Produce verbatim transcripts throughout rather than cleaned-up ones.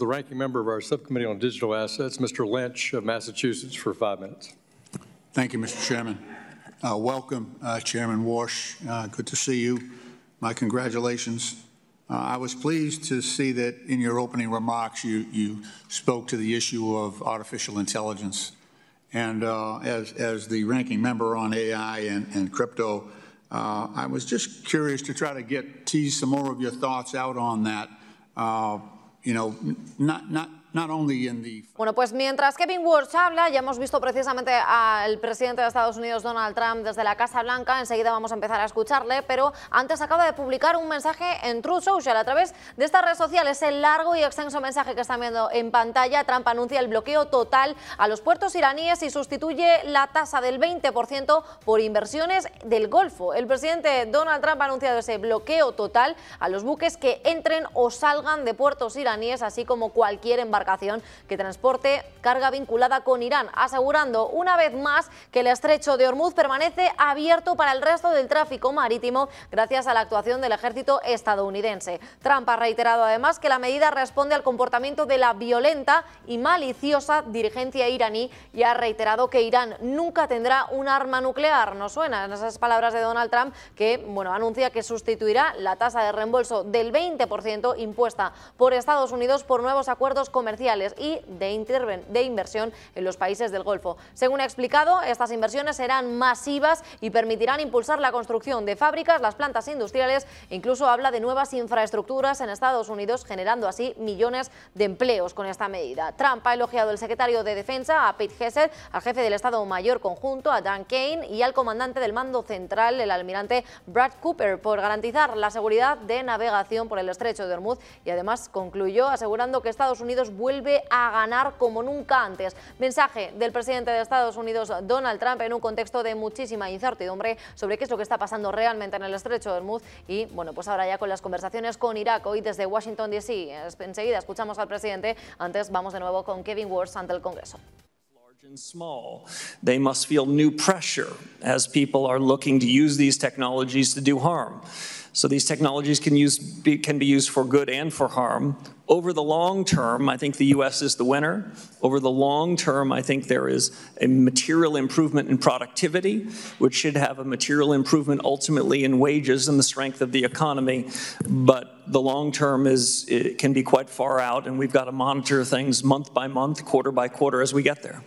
the ranking member of our subcommittee on digital assets, Mister Lynch of Massachusetts, for five minutes. Thank you, Mister Chairman. Uh, welcome, uh, Chairman Warsh. Uh, good to see you. My congratulations. Uh, I was pleased to see that in your opening remarks you, you spoke to the issue of artificial intelligence. And uh, as, as the ranking member on A I and, and crypto, uh, I was just curious to try to get tease some more of your thoughts out on that. Uh, you know, not, not, not only in the... Bueno, pues mientras Kevin Warsh habla, ya hemos visto precisamente al presidente de Estados Unidos, Donald Trump, desde la Casa Blanca. Enseguida vamos a empezar a escucharle, pero antes acaba de publicar un mensaje en Truth Social a través de esta red social. Es el largo y extenso mensaje que están viendo en pantalla. Trump anuncia el bloqueo total a los puertos iraníes y sustituye la tasa del veinte por ciento por inversiones del Golfo. El presidente Donald Trump ha anunciado ese bloqueo total a los buques que entren o salgan de puertos iraníes, así como cualquier embarcación que transporte carga vinculada con Irán, asegurando una vez más que el estrecho de Hormuz permanece abierto para el resto del tráfico marítimo gracias a la actuación del ejército estadounidense. Trump ha reiterado además que la medida responde al comportamiento de la violenta y maliciosa dirigencia iraní y ha reiterado que Irán nunca tendrá un arma nuclear. Nos suenan esas palabras de Donald Trump, que bueno, anuncia que sustituirá la tasa de reembolso del veinte por ciento impuesta por Estados Unidos por nuevos acuerdos comerciales y de, de inversión en los países del Golfo. Según ha explicado, estas inversiones serán masivas y permitirán impulsar la construcción de fábricas, las plantas industriales e incluso habla de nuevas infraestructuras en Estados Unidos, generando así millones de empleos con esta medida. Trump ha elogiado al secretario de Defensa, a Pete Hegseth, al jefe del Estado Mayor Conjunto, a Dan Kane, y al comandante del mando central, el almirante Brad Cooper, por garantizar la seguridad de navegación por el estrecho de Hormuz, y además concluyó asegurando que Estados Unidos vuelve a ganar como nunca antes. Mensaje del presidente de Estados Unidos, Donald Trump, en un contexto de muchísima incertidumbre sobre qué es lo que está pasando realmente en el estrecho de Hormuz. Y bueno, pues ahora ya con las conversaciones con Irak, hoy desde Washington D C. Enseguida escuchamos al presidente. Antes vamos de nuevo con Kevin Warsh ante el Congreso. And small, they must feel new pressure as people are looking to use these technologies to do harm. So these technologies can, use, be, can be used for good and for harm. Over the long term, I think the U S is the winner. Over the long term, I think there is a material improvement in productivity, which should have a material improvement ultimately in wages and the strength of the economy. But the long term is, it can be quite far out, and we've got to monitor things month by month, quarter by quarter as we get there.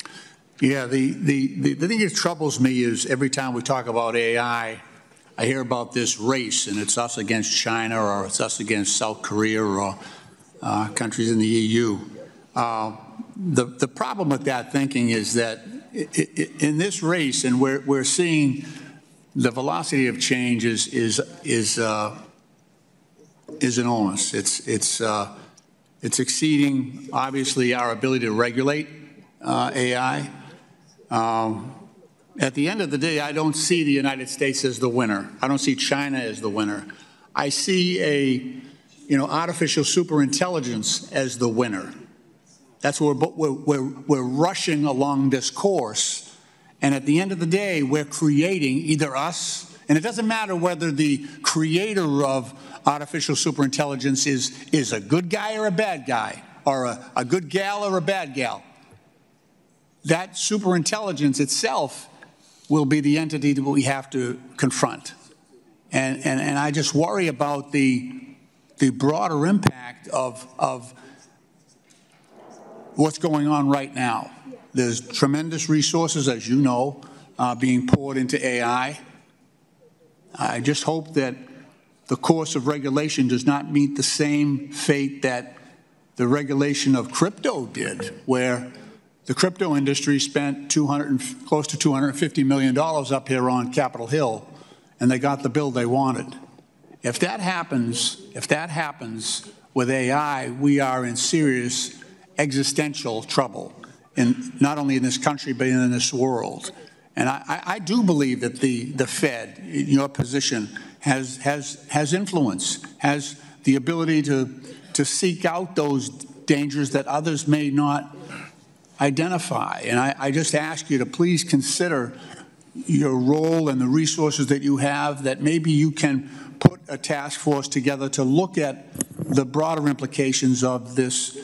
Yeah, the, the, the, the thing that troubles me is every time we talk about A I, I hear about this race, and it's us against China, or it's us against South Korea, or uh, countries in the E U. Uh, the, the problem with that thinking is that it, it, in this race, and we're, we're seeing the velocity of change is, is, is, uh, is enormous. It's, it's, uh, it's exceeding, obviously, our ability to regulate uh, A I. Um, At the end of the day, I don't see the United States as the winner. I don't see China as the winner. I see a, you know, artificial superintelligence as the winner. That's where we're, we're, we're rushing along this course. And at the end of the day, we're creating either us, and it doesn't matter whether the creator of artificial superintelligence is, is a good guy or a bad guy, or a, a good gal or a bad gal. That superintelligence itself will be the entity that we have to confront. And, and, and I just worry about the, the broader impact of, of what's going on right now. There's tremendous resources, as you know, uh, being poured into A I. I just hope that the course of regulation does not meet the same fate that the regulation of crypto did, where the crypto industry spent two hundred, close to two hundred fifty million dollars up here on Capitol Hill, and they got the bill they wanted. If that happens, if that happens with A I, we are in serious existential trouble, in, not only in this country, but in this world. And I, I do believe that the, the Fed, in your position, has, has, has influence, has the ability to, to seek out those dangers that others may not identify. And I, I just ask you to please consider your role and the resources that you have, that maybe you can put a task force together to look at the broader implications of this